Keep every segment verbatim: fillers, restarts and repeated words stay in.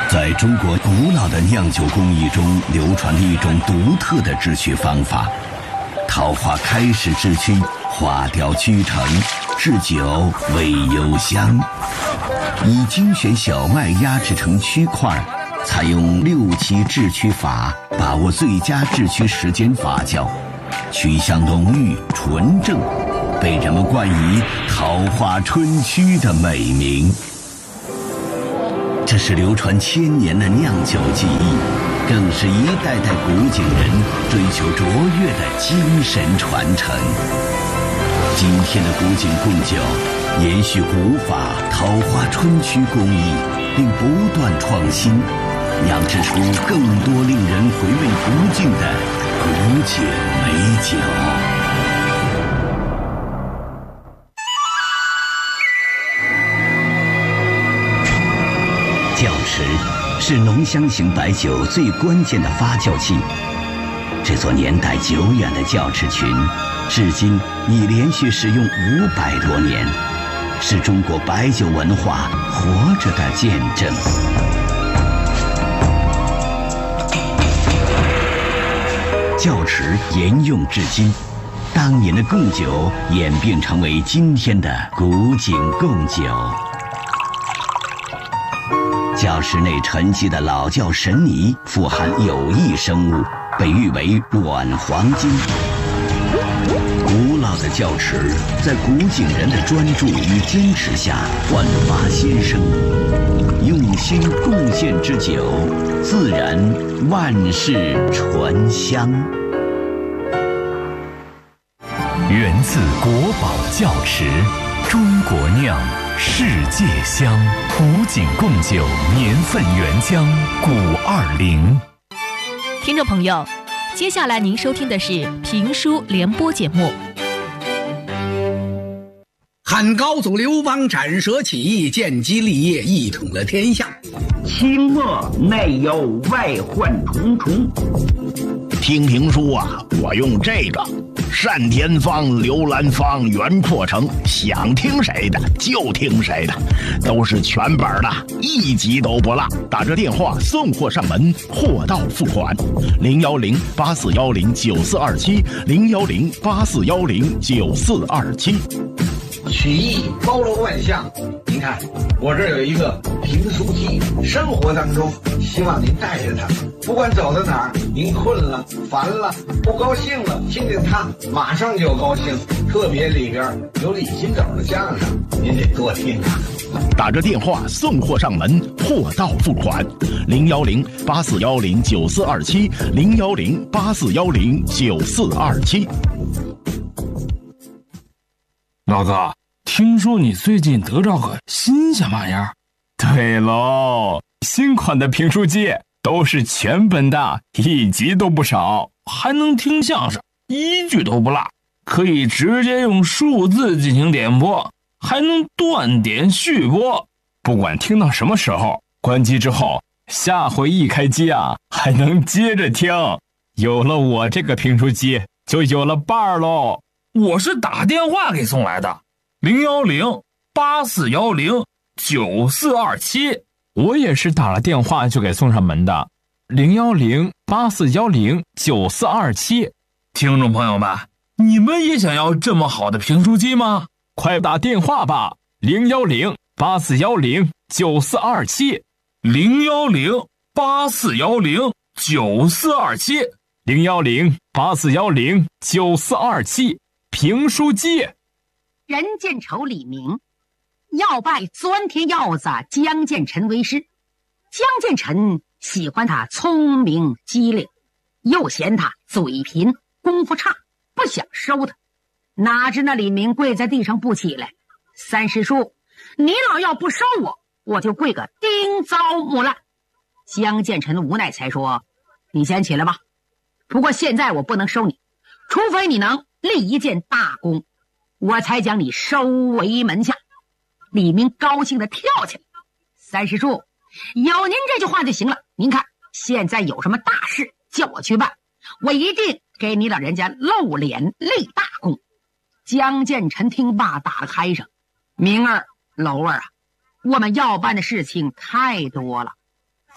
在中国古老的酿酒工艺中流传着一种独特的制曲方法。桃花开始制曲，花雕曲成，制酒味幽香。以精选小麦压制成曲块，采用六七制曲法，把握最佳制曲时间发酵，曲香浓郁纯正，被人们冠以桃花春曲的美名。这是流传千年的酿酒技艺，更是一代代古井人追求卓越的精神传承。今天的古井贡酒延续古法桃花春曲工艺，并不断创新，酿制出更多令人回味不尽的古井美酒。窖池是浓香型白酒最关键的发酵器。这座年代久远的窖池群，至今已连续使用五百多年，是中国白酒文化活着的见证。窖池沿用至今，当年的贡酒演变成为今天的古井贡酒。窖池内沉积的老窖神泥富含有益生物，被誉为软黄金。古老的窖池在古井人的专注与坚持下焕发新生，用心贡献之酒，自然万世醇香。 源自国宝窖池，中国酿，世界香，古井贡酒年份原浆古二零。 听众朋友，接下来您收听的是评书联播节目。 汉高祖刘邦斩蛇起义，建基立业，一统了天下。 清末内忧外患重重。 听评书啊，我用这个单田芳、刘兰芳、袁阔成，想听谁的就听谁的，都是全本的，一集都不落。打着电话送货上门，货到付款。零幺零八四幺零九四二七，零幺零八四幺零九四二七。 曲艺包罗万象，您看我这儿有一个评书机，生活当中希望您带着它，不管走到哪儿，您困了、烦了、不高兴了，听见它马上就高兴。特别里边有李金斗的相声，您得多听啊。 打着电话送货上门，货到付款。零幺零八四幺零九四二七，零幺零八四幺零九四二七。 老哥，听说你最近得着个新鲜玩意儿？ 对喽，新款的评书机都是全本的，一集都不少， 还能听相声，一句都不落，可以直接用数字进行点播，还能断点续播， 不管听到什么时候，关机之后，下回一开机啊，还能接着听。有了我这个评书机，就有了伴儿喽。 我是打电话给送来的，零幺零八四幺零九四二七。 我也是打了电话就给送上门的，零幺零八四幺零九四二七。 听众朋友们，你们也想要这么好的评书机吗？ 快打电话吧，零幺零八四幺零九四二七， 零幺零八四幺零九四二七， 零幺零八四幺零九四二七。评书机。 人见愁李明要拜钻天鹞子江建成为师。江建成喜欢他聪明机灵，又嫌他嘴贫功夫差，不想收他。哪知那李明跪在地上不起来，三师叔，你老要不收我，我就跪个丁糟木烂。江建成无奈才说，你先起来吧，不过现在我不能收你，除非你能立一件大功，我才将你收为门下。李明高兴地跳起来，三师叔，有您这句话就行了，您看现在有什么大事叫我去办，我一定给你老人家露脸立大功。江建成听罢打了开声，明儿、楼儿啊，我们要办的事情太多了，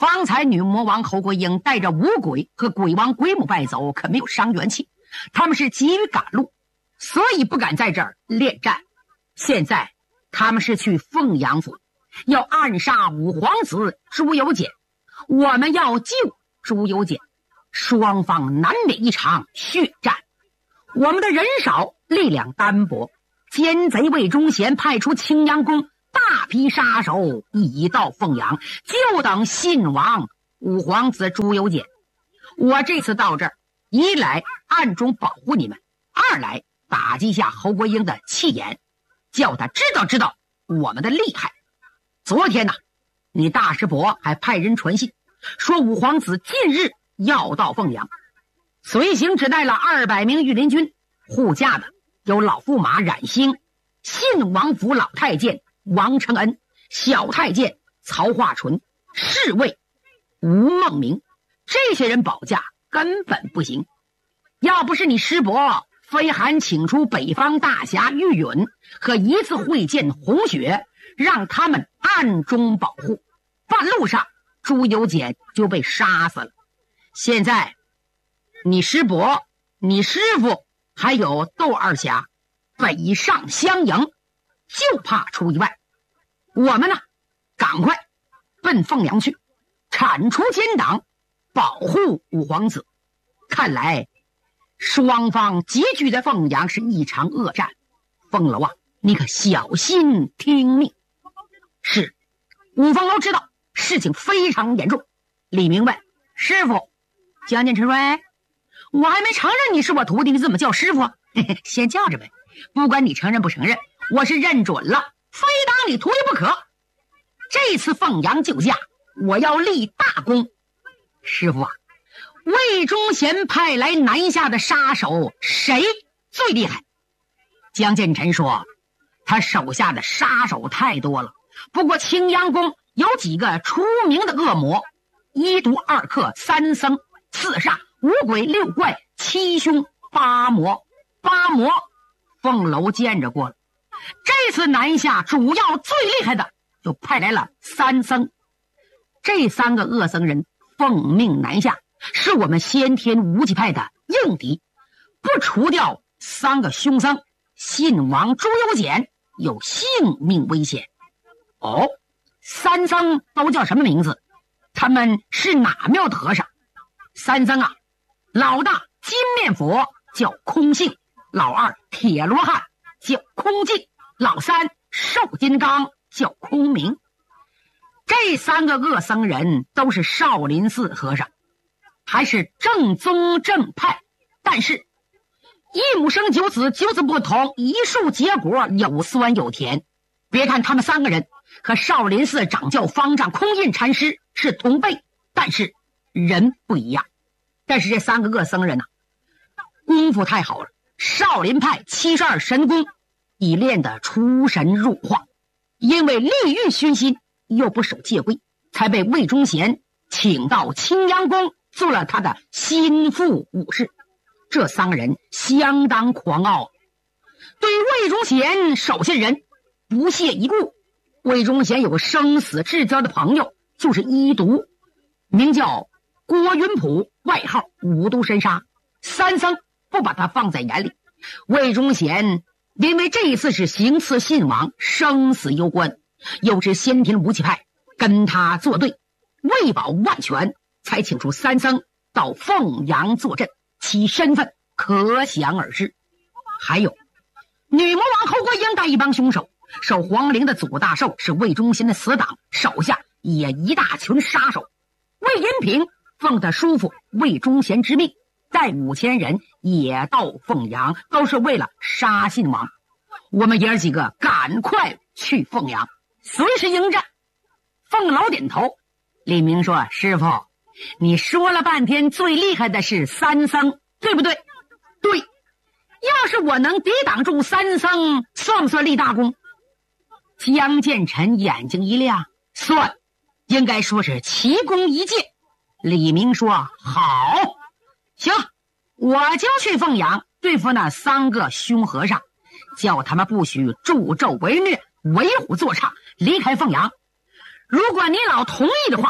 方才女魔王侯国英带着五鬼和鬼王鬼母败走，可没有伤元气，他们是急于赶路，所以不敢在这儿恋战。现在他们是去凤阳府，要暗杀五皇子朱由检，我们要救朱由检，双方难免一场血战。我们的人少，力量单薄，奸贼魏忠贤派出青阳宫大批杀手已到凤阳，就等信王五皇子朱由检。我这次到这儿，一来暗中保护你们，二来打击下侯国英的气焰，叫他知道知道我们的厉害。昨天呢，你大师伯还派人传信，说五皇子近日要到凤阳，随行只带了二百名御林军，护驾的有老驸马冉兴、信王府老太监王承恩、小太监曹化纯、侍卫吴孟明，这些人保驾根本不行。要不是你师伯飞函请出北方大侠玉允和一次会见红雪，让他们暗中保护，半路上朱由检就被杀死了。现在你师伯、你师傅还有窦二侠北上相迎，就怕出意外。我们呢，赶快奔凤阳去，铲除奸党，保护五皇子。看来双方结局在凤阳是一场恶战，凤楼啊，你可小心听命。是，五凤楼知道事情非常严重。李明问师傅，江建成说，哎，我还没承认你是我徒弟，你怎么叫师傅？嘿嘿，先叫着呗，不管你承认不承认，我是认准了，非当你徒弟不可。这次凤阳救驾，我要立大功。师傅啊，魏忠贤派来南下的杀手谁最厉害？江建成说，他手下的杀手太多了，不过青阳宫有几个出名的恶魔，一毒二克三僧四煞五鬼六怪七凶八魔。八魔凤楼见着过了，这次南下主要最厉害的就派来了三僧。这三个恶僧人奉命南下，是我们先天无极派的硬敌，不除掉三个凶僧，信王朱由检有性命危险。哦，三僧都叫什么名字？他们是哪庙的和尚？三僧啊，老大金面佛叫空性，老二铁罗汉叫空寂，老三寿金刚叫空明。这三个恶僧人都是少林寺和尚，还是正宗正派，但是一母生九子，九子不同，一树结果有酸有甜。别看他们三个人和少林寺掌教方丈空印禅师是同辈，但是人不一样。但是这三个恶僧人呢、啊，功夫太好了，少林派七十二神功已练得出神入化，因为利欲熏心又不守戒规，才被魏忠贤请到青阳宫做了他的心腹武士。这三个人相当狂傲，对魏忠贤手下人不屑一顾。魏忠贤有个生死至交的朋友，就是一毒，名叫郭云普，外号五毒神杀。三僧不把他放在眼里。魏忠贤因为这一次是行刺信王，生死攸关，又是先天无极派，跟他作对，为保万全，才请出三僧到凤阳坐镇，其身份可想而知。还有女魔王侯国英带一帮凶手，守皇陵的左大寿是魏忠贤的死党，手下也一大群杀手。魏银平奉他叔父魏忠贤之命，带五千人也到凤阳，都是为了杀信王。我们爷儿几个赶快去凤阳，随时应战。凤老点头。李明说，师傅，你说了半天最厉害的是三僧，对不对？对。要是我能抵挡住三僧，算不算立大功？江建成眼睛一亮，算，应该说是奇功一件。李明说，好，行，我就去凤阳对付那三个凶和尚，叫他们不许助纣为虐，为虎作伥，离开凤阳。如果你老同意的话，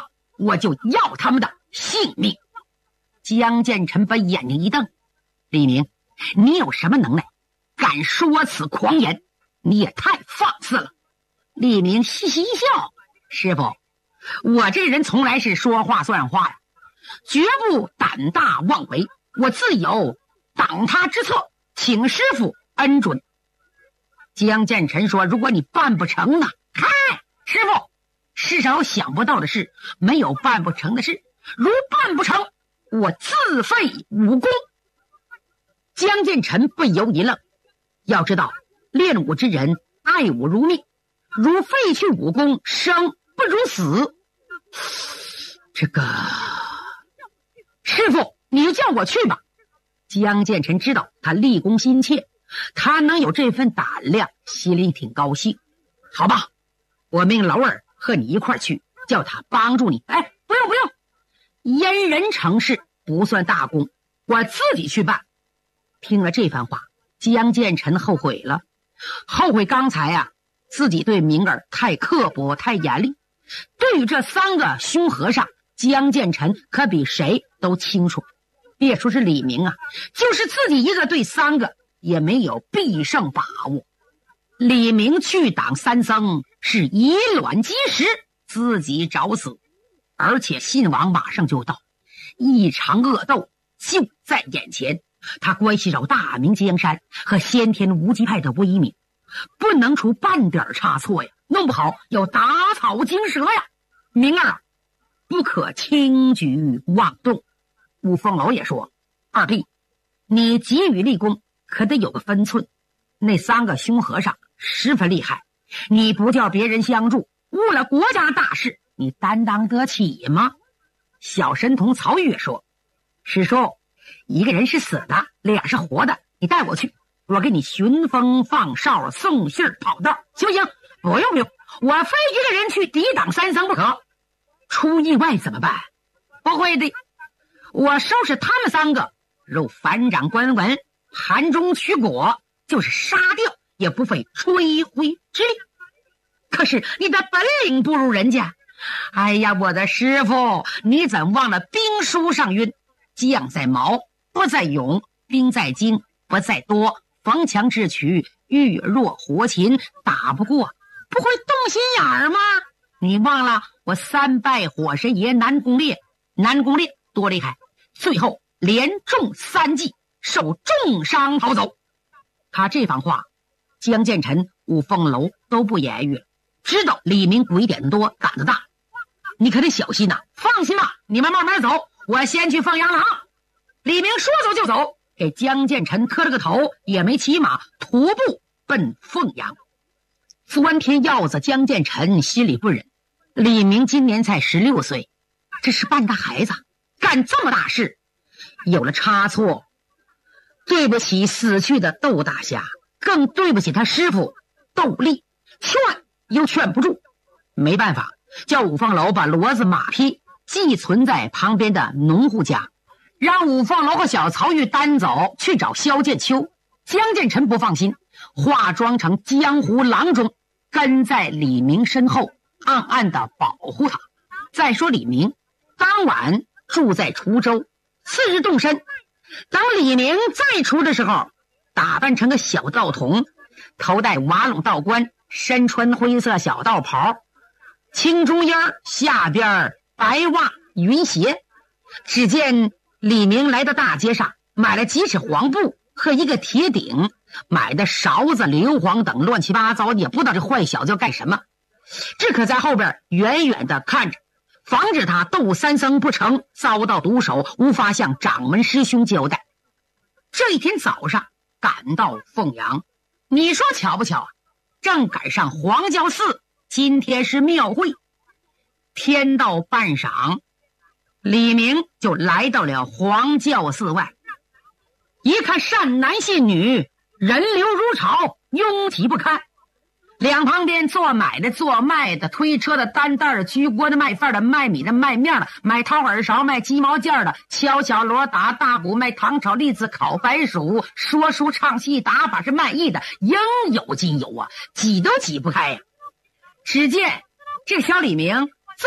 我就要他们的性命。江建成把眼睛一瞪，李明，你有什么能耐，敢说此狂言？你也太放肆了。李明嘻嘻一笑，师傅，我这个人从来是说话算话呀，绝不胆大妄为，我自有挡他之策，请师傅恩准。江建成说，如果你办不成呢？嗨，师傅，世上有想不到的事，没有办不成的事，如办不成，我自废武功。江建成不由一愣，要知道练武之人爱武如命，如废去武功，生不如死。这个师傅，你就叫我去吧。江建成知道他立功心切，他能有这份胆量，心里挺高兴。好吧，我命娄儿和你一块儿去，叫他帮助你。哎，不用不用，因人成事不算大功，我自己去办。听了这番话，江建成后悔了，后悔刚才啊自己对明儿太刻薄太严厉。对于这三个凶和尚，江建成可比谁都清楚。别说是李明啊，就是自己一个对三个也没有必胜把握。李明去挡三僧是以卵击石，自己找死，而且信王马上就到，一场恶斗就在眼前。他关系着大明江山和先天无极派的威名，不能出半点差错呀，弄不好要打草惊蛇呀。明儿啊，不可轻举妄动。五凤楼也说，二弟，你急于立功，可得有个分寸。那三个凶和尚十分厉害，你不叫别人相助，误了国家大事，你担当得起吗？小神童曹玉也说，师叔，一个人是死的，俩是活的，你带我去，我给你巡风放哨送信跑道，行不行？不用不用，我非一个人去抵挡三僧不可。出意外怎么办？不会的，我收拾他们三个，入反掌关文，盘中取果，就是杀掉也不费吹灰之力。可是你的本领不如人家。哎呀，我的师傅，你怎忘了兵书上云，将在矛不在勇，兵在精不在多，逢强智取，遇弱活擒，打不过不会动心眼儿吗？你忘了我三拜火神爷南宫烈，南宫烈多厉害，最后连中三计，受重伤逃走。他这番话，江建成、五凤楼都不言语了，知道李明鬼点多，胆子大，你可得小心呐、啊！放心吧，你们慢慢走，我先去凤阳了啊！李明说走就走，给江建成磕了个头，也没骑马，徒步奔凤阳。钻天鹞子江建成心里不忍，李明今年才十六岁，这是半大孩子，干这么大事，有了差错，对不起死去的窦大侠，更对不起他师傅窦立，劝又劝不住，没办法，叫五凤楼把骡子马匹寄存在旁边的农户家，让五凤楼和小曹玉单走去找萧剑秋。江建成不放心，化妆成江湖郎中，跟在李明身后，暗暗的保护他。再说李明当晚住在滁州，次日动身。等李明再出的时候，打扮成个小道童，头戴瓦垄道冠，身穿灰色小道袍，青中烟下边白袜云鞋。只见李明来到大街上，买了几尺黄布和一个铁鼎，买的勺子、硫磺等乱七八糟，也不知道这坏小子要干什么。只可在后边远远的看着，防止他斗三僧不成，遭到毒手，无法向掌门师兄交代。这一天早上赶到凤阳，你说巧不巧啊？正赶上黄教寺今天是庙会。天到半晌，李明就来到了黄教寺外，一看善男信女，人流如潮，拥挤不堪。两旁边做买的、做卖的、推车的、担担的、举锅的、卖饭的、卖米的、卖面的、卖掏耳勺、卖鸡毛件的、敲小锣打大鼓、卖糖炒栗子、烤白薯、说书唱戏打把式卖艺的，应有尽有啊，挤都挤不开呀。只见这小李明滋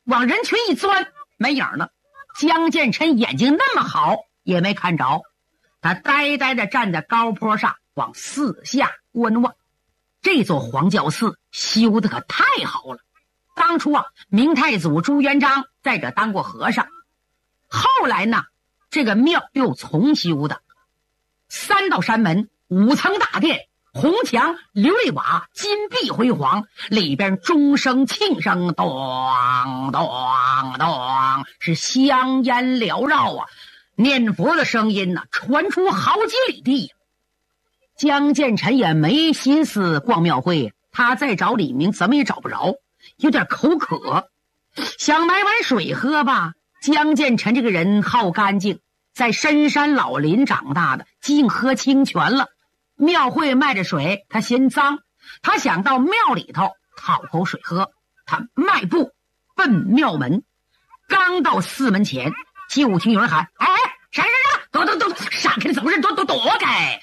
往人群一钻，没影了。江建成眼睛那么好，也没看着，他呆呆地站在高坡上，往四下观望。这座黄教寺修得可太好了，当初啊，明太祖朱元璋在这当过和尚，后来呢，这个庙又重修的，三道山门，五层大殿，红墙琉璃瓦，金碧辉煌，里边钟声磬声，咚咚咚，是香烟缭绕啊，念佛的声音呢、啊、传出好几里地。江建成也没心思逛庙会，他再找李明怎么也找不着，有点口渴，想买碗水喝吧。江建成这个人好干净，在深山老林长大的，净喝清泉了。庙会卖着水，他嫌脏，他想到庙里头讨口水喝。他迈步奔庙门，刚到寺门前，就听有人喊：“哎，闪闪闪，躲躲躲，闪开！怎么是躲躲躲开？”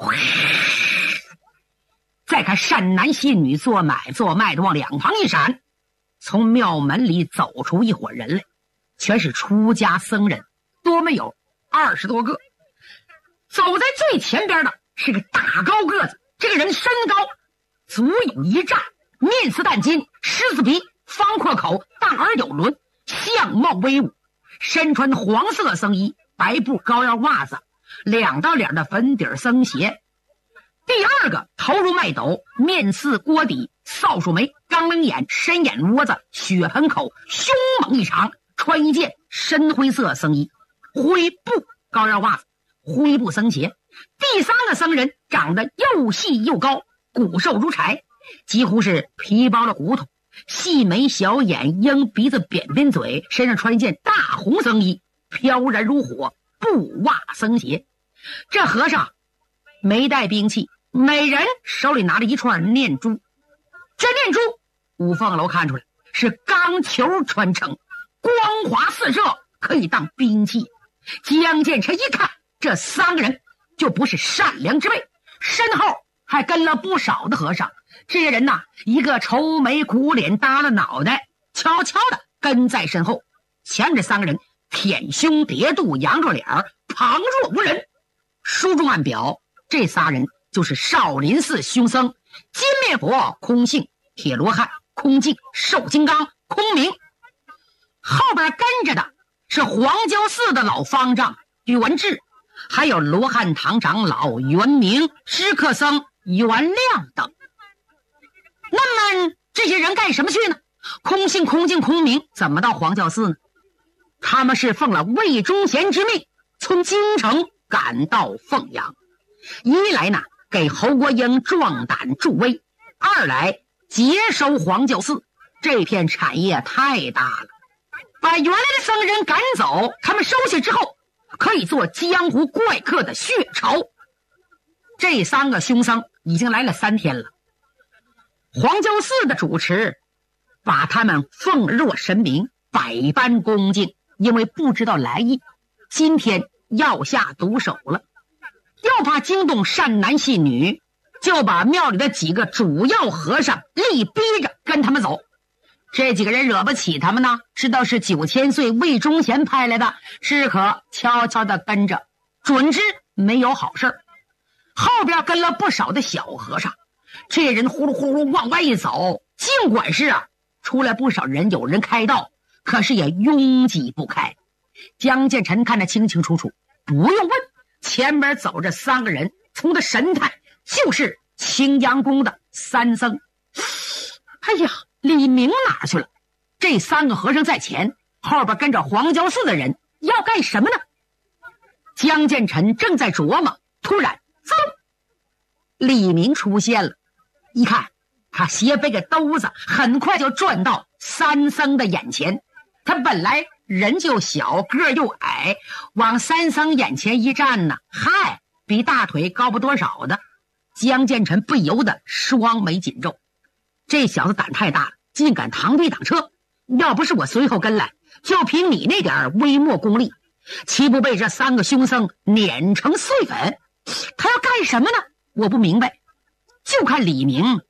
再看善男信女做买做卖的往两旁一闪，从庙门里走出一伙人来，全是出家僧人，多没有二十多个。走在最前边的是个大高个子，这个人身高足有一丈，面似淡金，狮子鼻，方阔口，大耳有轮，相貌威武，身穿黄色僧衣，白布高腰袜子，两道脸的粉底僧鞋。第二个头如麦斗，面似锅底，扫帚眉，钢棱眼，深眼窝子，血盆口，凶猛异常，穿一件深灰色僧衣，灰布高腰袜子，灰布僧鞋。第三个僧人长得又细又高，骨瘦如柴，几乎是皮包了骨头，细眉小眼，鹰鼻子，扁扁嘴，身上穿一件大红僧衣，飘然如火，布袜僧鞋。这和尚没带兵器，每人手里拿着一串念珠，这念珠五凤楼看出来是钢球穿成，光滑四射，可以当兵器。江建成一看，这三个人就不是善良之辈，身后还跟了不少的和尚。这些人呐，一个愁眉苦脸，耷了脑袋，悄悄的跟在身后。前面这三个人舔胸叠肚，扬着脸儿，旁若无人。书中暗表，这仨人就是少林寺凶僧金面佛、空性、铁罗汉、空镜、寿金刚、空明。后边跟着的是黄焦寺的老方丈袁志，还有罗汉堂长老袁明、知客僧袁亮等。那么这些人干什么去呢？空性、空镜、空明怎么到黄教寺呢？他们是奉了魏忠贤之命，从京城赶到凤阳。一来呢，给侯国英壮胆助威；二来接收黄教寺，这片产业太大了，把原来的僧人赶走，他们收下之后，可以做江湖怪客的血潮。这三个凶僧已经来了三天了，黄教寺的主持把他们奉若神明，百般恭敬，因为不知道来意，今天要下毒手了。又怕惊动善男信女，就把庙里的几个主要和尚力逼着跟他们走。这几个人惹不起他们呢，知道是九千岁魏忠贤派来的，只可悄悄的跟着，准知没有好事。后边跟了不少的小和尚，这人呼噜呼噜往外一走，尽管是啊出来不少人，有人开道，可是也拥挤不开。江建成看得清清楚楚，不用问，前边走着三个人，从的神态就是青阳宫的三僧。哎呀，李明哪去了？这三个和尚在前，后边跟着黄教寺的人要干什么呢？江建成正在琢磨，突然噌，李明出现了。一看他斜背个兜子，很快就转到三僧的眼前。他本来人就小，个又矮，往三僧眼前一站呢，嗨，比大腿高不多少的。江建成不由得双眉紧皱，这小子胆太大了，竟敢螳臂挡车。要不是我随后跟来，就凭你那点微末功力，岂不被这三个凶僧碾成碎粉？他要干什么呢？我不明白。就看李明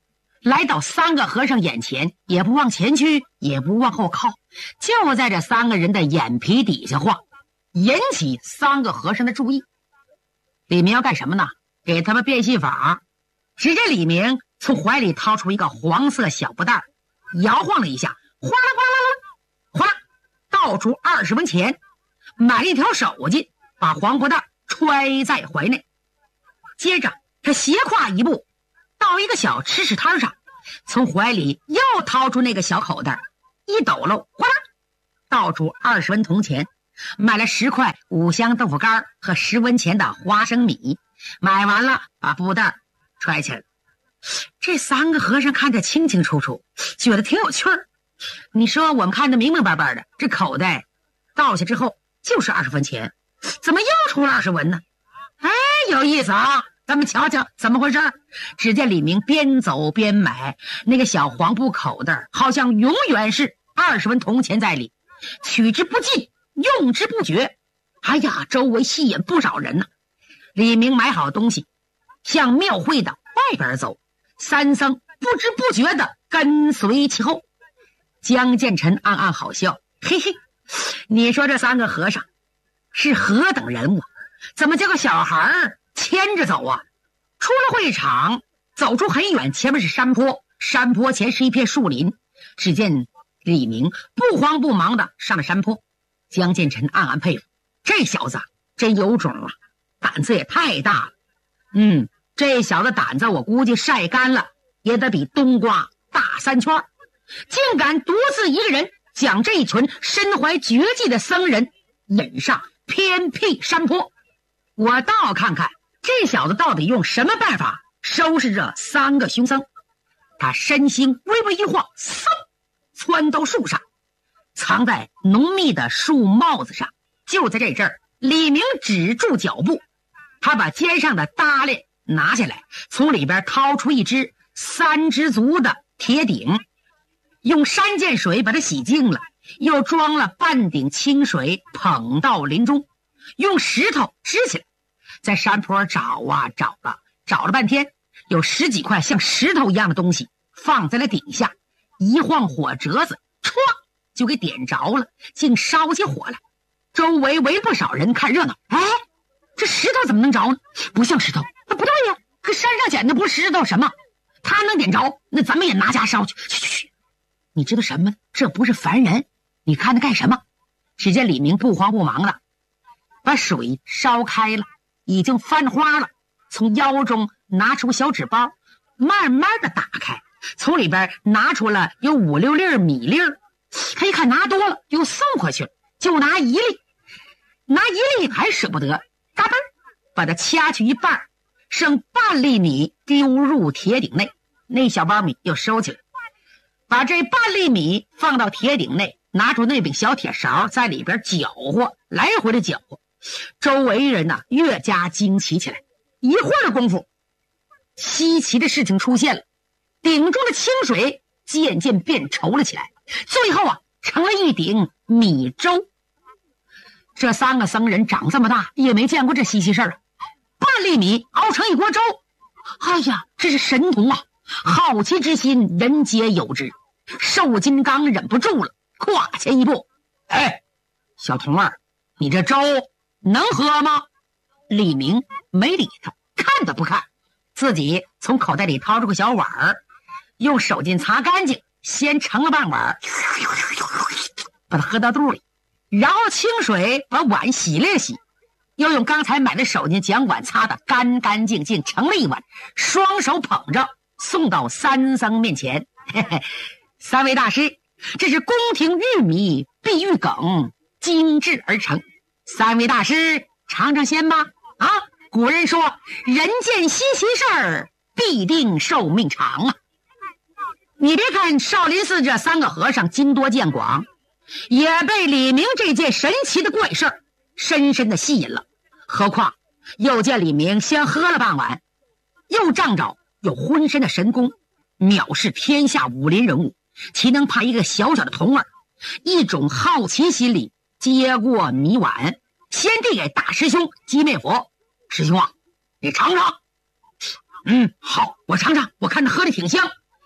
来到三个和尚眼前，也不往前去，也不往后靠，就在这三个人的眼皮底下晃，引起三个和尚的注意。李明要干什么呢？给他们变戏法。只见李明从怀里掏出一个黄色小布袋，摇晃了一下，哗啦哗啦哗啦，倒出二十文钱，买了一条手巾，把黄布袋揣在怀内。接着他斜跨一步，到一个小吃食摊上，从怀里又掏出那个小口袋，一抖搂，哗啦，倒出二十文铜钱，买了十块五香豆腐干和十文钱的花生米。买完了，把布袋揣起来。这三个和尚看得清清楚楚，觉得挺有趣儿。你说我们看得明明白白的，这口袋倒下之后就是二十文钱，怎么又出了二十文呢？哎，有意思啊！咱们瞧瞧怎么回事。只见李明边走边买，那个小黄布口袋好像永远是二十文铜钱在里，取之不尽，用之不绝。哎呀，周围吸引不少人呢。李明买好东西，向庙会的外边走，三僧不知不觉地跟随其后。江建成暗暗好笑，嘿嘿，你说这三个和尚是何等人物，怎么叫个小孩牵着走啊？出了会场，走出很远，前面是山坡，山坡前是一片树林。只见李明不慌不忙地上了山坡。江建成暗暗佩服，这小子真有种啊，胆子也太大了。嗯，这小子胆子我估计晒干了也得比冬瓜大三圈，竟敢独自一个人将这一群身怀绝技的僧人引上偏僻山坡。我倒看看这小子到底用什么办法收拾这三个凶僧。他身形微微一晃，嗖，窜到树上，藏在浓密的树帽子上。就在这阵儿，李明止住脚步，他把肩上的搭链拿下来，从里边掏出一只三只足的铁鼎，用山涧水把它洗净了，又装了半鼎清水，捧到林中，用石头支起来，在山坡找啊找了找了半天，有十几块像石头一样的东西放在了顶下，一晃火折子，唰就给点着了，竟烧起火来。周围围不少人看热闹。哎，这石头怎么能着呢？不像石头。不对呀，可山上捡的不是石头什么？它能点着，那咱们也拿家烧去。去去去！你知道什么？这不是凡人，你看他干什么？只见李明不慌不忙的把水烧开了，已经翻花了，从腰中拿出小纸包，慢慢的打开，从里边拿出了有五六粒米粒儿。他一看拿多了，又送回去了，就拿一粒，拿一粒还舍不得，嘎嘣把它掐去一半，剩半粒米丢入铁鼎内。那小包米又收起来，把这半粒米放到铁鼎内，拿出那柄小铁勺在里边搅和，来回的搅和。周围人呢、啊、越加惊奇起来。一会儿的功夫，稀奇的事情出现了，鼎中的清水渐渐变稠了起来，最后啊成了一鼎米粥。这三个僧人长这么大也没见过这稀奇事儿啊！半粒米熬成一锅粥，哎呀，这是神童啊！好奇之心人皆有之。瘦金刚忍不住了，跨前一步：“哎，小童儿，你这粥能喝吗？”李明没理他，看都不看，自己从口袋里掏出个小碗儿，用手巾擦干净，先盛了半碗，把它喝到肚里，然后清水把碗洗了洗，又用刚才买的手巾将碗擦得干干净净，盛了一碗，双手捧着送到三僧面前。嘿嘿，三位大师，这是宫廷玉米碧玉梗精制而成，三位大师尝尝鲜吧。啊，古人说人见稀奇事儿必定寿命长啊。你别看少林寺这三个和尚经多见广，也被李明这件神奇的怪事儿深深的吸引了。何况又见李明先喝了半碗，又仗着有浑身的神功，藐视天下武林人物，岂能怕一个小小的童儿？一种好奇心理接过米碗，先递给大师兄鸡灭佛：“师兄啊，你尝尝。”“嗯，好，我尝尝，我看他喝的挺香。”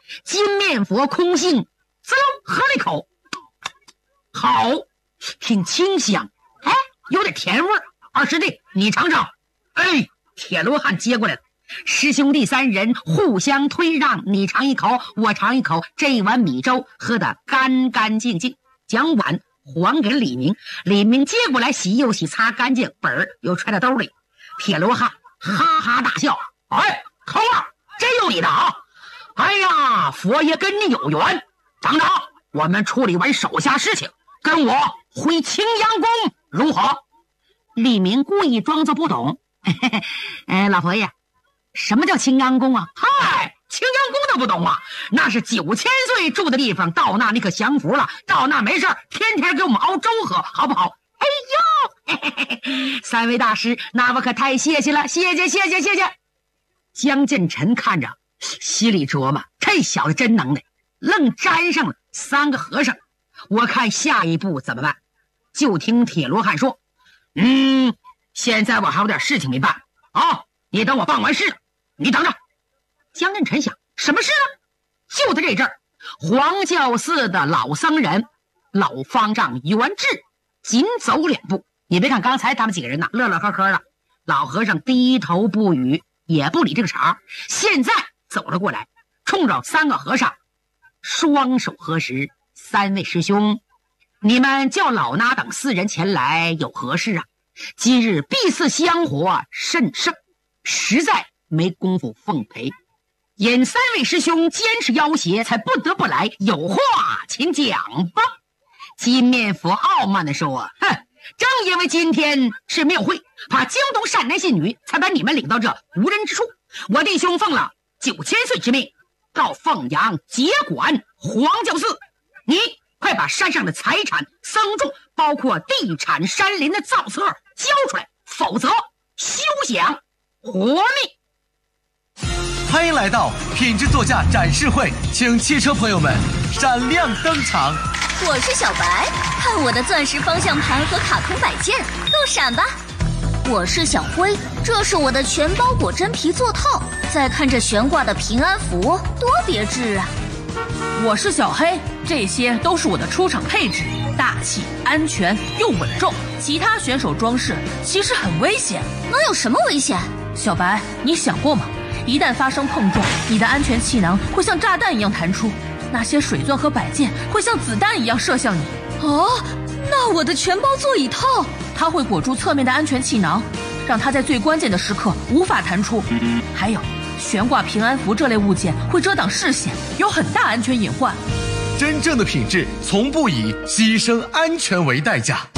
金面佛空性滋溜喝了一口，好，挺清香，哎，有点甜味儿。二师弟，你尝尝。哎，铁罗汉接过来了。师兄弟三人互相推让，你尝一口，我尝一口。这碗米粥喝得干干净净，将碗还给李明。李明接过来洗又洗，擦干净，本儿又揣到兜里。铁罗汉哈哈大笑：“哎，抠儿，真有你的啊！哎呀，佛爷跟你有缘。等等，我们处理完手下事情，跟我回青阳宫如何？”李明故意装作不懂：“嘿嘿嘿，哎，老佛爷。”什么叫青阳宫啊？嗨，青阳宫都不懂啊？那是九千岁住的地方，到那你可享福了。到那没事天天给我们熬粥喝，好不好？哎呦，嘿嘿嘿，三位大师，那我可太谢谢了，谢谢谢谢谢谢。江建成看着，心里琢磨：这小子真能耐，愣沾上了三个和尚。我看下一步怎么办？就听铁罗汉说：“嗯，现在我还有点事情没办啊，你等我办完事了。”你等着。江振臣想，什么事呢？就在这阵儿，黄教寺的老僧人老方丈元志紧走两步。你别看刚才他们几个人呢乐乐呵呵的，老和尚低头不语，也不理这个茬。现在走了过来，冲着三个和尚双手合十：“三位师兄，你们叫老衲等四人前来有何事啊？今日必似香火甚盛，实在没工夫奉陪，因三位师兄坚持要挟，才不得不来。有话请讲吧。”金面佛傲慢地说：“哼，正因为今天是庙会，怕惊动善男信女，才把你们领到这无人之处。我弟兄奉了九千岁之命，到凤阳接管黄教寺。你快把山上的财产、僧众，包括地产、山林的造册交出来，否则休想活命。” 欢迎来到品质座驾展示会，请汽车朋友们闪亮登场。 我是小白，看我的钻石方向盘和卡通摆件，够闪吧？我是小灰，这是我的全包裹真皮座套，再看这悬挂的平安符，多别致啊！ 我是小黑，这些都是我的出场配置，大气、安全又稳重。其他选手装饰其实很危险。 能有什么危险？ 小白，你想过吗？一旦发生碰撞，你的安全气囊会像炸弹一样弹出，那些水钻和摆件会像子弹一样射向你。 哦，那我的全包座椅套， 它会裹住侧面的安全气囊，让它在最关键的时刻无法弹出。还有，悬挂平安符这类物件会遮挡视线，有很大安全隐患。 真正的品质从不以牺牲安全为代价。